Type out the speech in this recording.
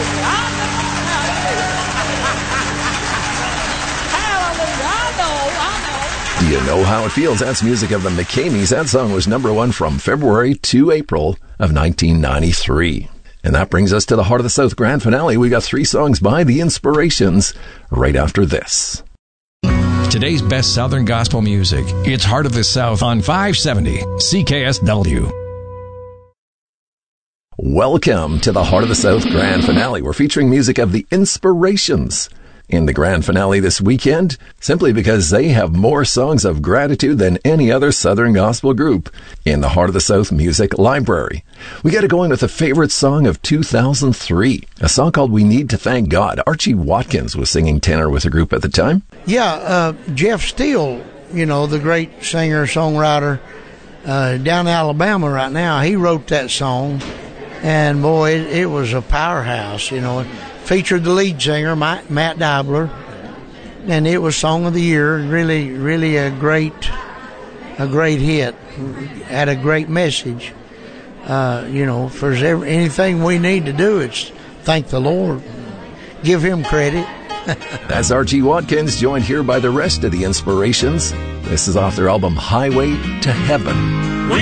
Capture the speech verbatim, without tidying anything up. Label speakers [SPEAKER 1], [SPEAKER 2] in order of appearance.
[SPEAKER 1] Do you know how it feels? That's music of the McCameys. That song was number one from February to April of nineteen ninety-three. And that brings us to the Heart of the South grand finale. We got three songs by The Inspirations right after this.
[SPEAKER 2] Today's best Southern gospel music. It's Heart of the South on five seventy C K S W.
[SPEAKER 1] Welcome to the Heart of the South grand finale. We're featuring music of The Inspirations in the grand finale this weekend, simply because they have more songs of gratitude than any other Southern gospel group in the Heart of the South Music Library. We got it going with a favorite song of two thousand three, a song called We Need to Thank God. Archie Watkins was singing tenor with the group at the time.
[SPEAKER 3] Yeah, uh, Jeff Steele, you know, the great singer-songwriter uh, down in Alabama right now, he wrote that song, and boy, it, it was a powerhouse, you know. Featured the lead singer, Matt Diabler, and it was Song of the Year. Really, really a great, a great hit. Had a great message. Uh, you know, for every, anything we need to do, it's thank the Lord, give Him credit.
[SPEAKER 1] That's Archie Watkins, joined here by the rest of the Inspirations. This is off their album Highway to Heaven.
[SPEAKER 4] We